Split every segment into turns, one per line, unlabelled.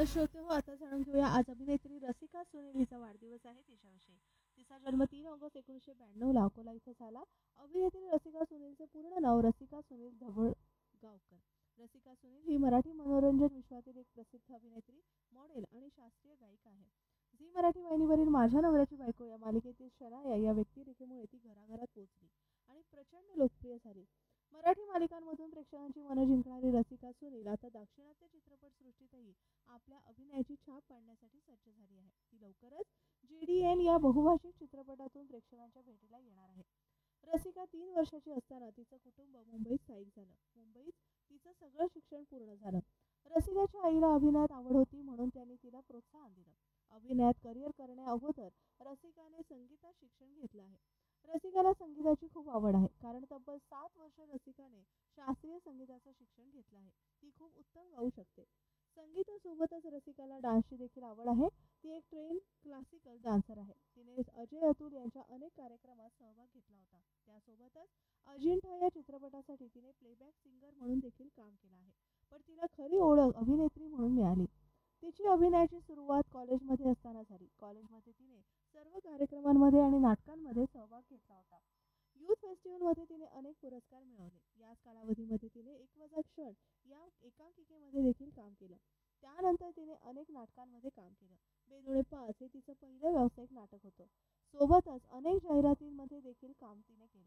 तर श्रोते हो, आता जाणून घेऊया आज अभिनेत्री रसिका सुनील हिचा वाढदिवस आहे तिच्याविषयी. तिचा जन्म 3 ऑगस्ट 1992 अकोला इथं झाला. अभिनेत्री रसिका सुनीलचे पूर्ण नाव रसिका सुनील धवळगावकर. रसिका सुनील ही मराठी मनोरंजन विश्वातील एक प्रसिद्ध अभिनेत्री, मॉडेल आणि शास्त्रीय गायिका आहे. झी मराठी वाहिनीवरील माझ्या नवऱ्याची बायको या मालिकेतील शनाया या व्यक्तिरेखेमुळे ती घराघरात पोहोचली आणि प्रचंड लोकप्रिय झाली. मराठी मालिकांमधून प्रेक्षकांची मनं जिंकणारी रसिका सुनील आता दाक्षिणात्य चित्रपटसृष्टीतही आपल्या अभिनयाची छाप पाडण्यासाठी सज्ज झाली आहे. ती लवकरच JDN या बहुभाषिक चित्रपटातून प्रेक्षकांच्या भेटीला येणार आहे. रसिका 3 वर्षाची असताना तिचं कुटुंब मुंबईत स्थायिक झालं. मुंबईत तिचं सगळं शिक्षण पूर्ण झालं. रसिकाच्या आईला अभिनयात आवड होती म्हणून त्यांनी तिला प्रोत्साहन दिलं. अभिनयात करिअर करण्याअगोदर रसिकाने संगीतात शिक्षण घेतलं आहे. रसिकाला संगीताची खूप आवड आहे कारण तब्बल 7 वर्ष रसिकाने शास्त्रीय संगीताचं शिक्षण घेतलं आहे. ती खूप उत्तम गाऊ शकते. संगीतासोबतच रसिकाला डान्सची देखील आवड आहे. ती एक ट्रेन क्लासिकल डान्सर आहे. तिने अजय अतुल यांच्या अनेक कार्यक्रमात सहभाग घेतला होता. त्यासोबतच अजिंठा या चित्रपटासाठी तिने प्लेबॅक सिंगर म्हणून देखील काम केलं आहे. पण तिला खरी ओळख अभिनेत्री म्हणून मिळाली. तिची अभिनयाची सुरुवात कॉलेजमध्ये असताना झाली. कॉलेजमध्ये तिने सर्व कार्यक्रमांमध्ये आणि नाटकांमध्ये सहभाग घेतला होता. यूथ फेस्टिवलमध्ये तिने अनेक पुरस्कार मिळवले. याच कालावधीमध्ये तिने एक वजा क्षण या एकांकिकेमध्ये देखील काम केलं. त्यानंतर तिने अनेक नाटकांमध्ये काम केलं. बेदुळे 5 हे तिचं पहिलं व्यावसायिक नाटक होतं. सोबतच अनेक जाहिरातींमध्ये देखील काम तिने केलं.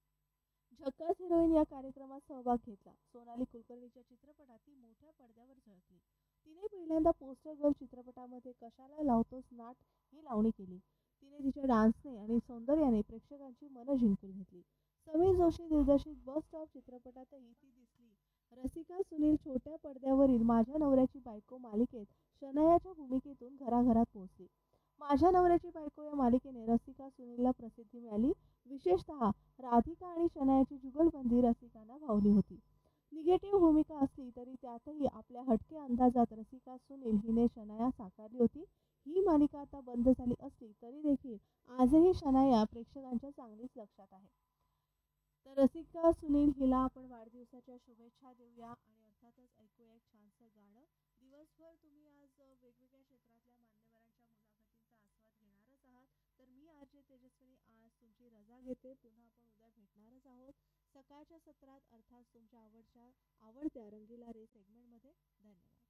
झक्कास हिरोईन या कार्यक्रमात सहभाग घेतला. सोनाली कुलकर्णीच्या चित्रपटात ती मोठ्या पडद्यावर झळकली. तिने पहिल्यांदा पोस्टर गर्ल चित्रपटामध्ये कशाला लावतोस नाट ही लावणी केली. तिने तिच्या डान्सने आणि सौंदर्याने प्रेक्षकांची मनं जिंकून घेतली. समीर जोशी दिग्दर्शित बस स्टॉप चित्रपटातही ती दिसली. रसिका सुनील छोट्या पडद्यावरील माझ्या नवऱ्याची बायको मालिकेत शनायाच्या भूमिकेतून घराघरात पोहोचली. माझ्या नवऱ्याची बायको या मालिकेने रसिका सुनीलला प्रसिद्धी मिळाली. विशेषतः राधिका आणि शनायाची जुगलबंदी रसिकांना भावली होती. निगेटिव्ह भूमिका असली तरी त्यातही आपल्या हटके अंदाजात रसिका सुनील हिने शनाया साकारली होती. ही मालिका आता बंद झाली असली तरी देखील आजही शनाया प्रेक्षकांच्या चांगलीच लक्षात आहे. तर रसिका सुनील हिला आपण वाढदिवसाच्या शुभेच्छा देऊया आणि अर्थातच ऐकूया एक छानसं गाणं. दिवसभर तुम्ही आज वेगवेगळ्या क्षेत्रातल्या मान्यवरांच्या मुलाखतींचा आस्वाद घेणारच आहात. तर मी RJ तेजस्विनी आज तुमची रजा घेते. पुन्हा आपण उद्या भेटणारच आहोत सकाळच्या सत्रात, अर्थात तुमच्या आवडत्या रंगीला रे सेगमेंटमध्ये. धन्यवाद.